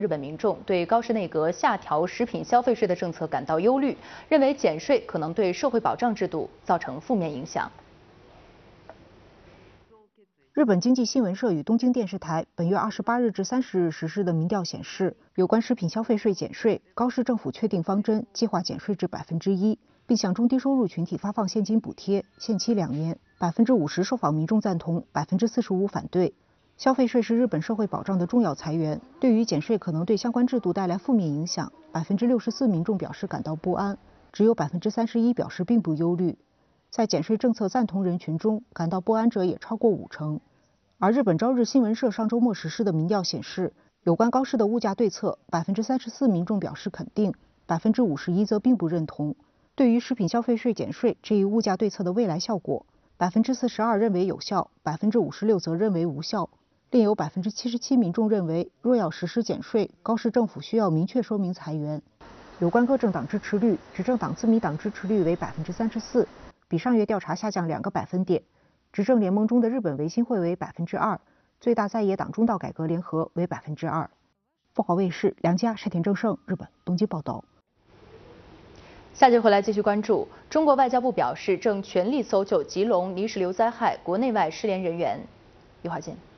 日本民众对高市内阁下调食品消费税的政策感到忧虑，认为减税可能对社会保障制度造成负面影响。 日本经济新闻社与东京电视台本月28日至30日实施的民调显示，有关食品消费税减税，高市政府确定方针，计划减税至1%，并向中低收入群体发放现金补贴，限期2年，50%受访民众赞同，45%反对。消费税是日本社会保障的重要财源，对于减税可能对相关制度带来负面影响，64%民众表示感到不安，只有31%表示并不忧虑。在减税政策赞同人群中，感到不安者也超过50%。而日本朝日新闻社上周末实施的民调显示，有关高市的物价对策，34%民众表示肯定，51%则并不认同。对于食品消费税减税这一物价对策的未来效果，42%认为有效，56%则认为无效。另有77%民众认为，若要实施减税，高市政府需要明确说明财源。有关各政党支持率，执政党自民党支持率为34%，比上月调查下降2个百分点。执政联盟中的日本维新会为2%，最大在野党中道改革联合为2%。凤凰卫视梁家、山田正胜，日本东京报道。 下节回来继续关注，中国外交部表示正全力搜救吉隆泥石流灾害国内外失联人员。一会儿见。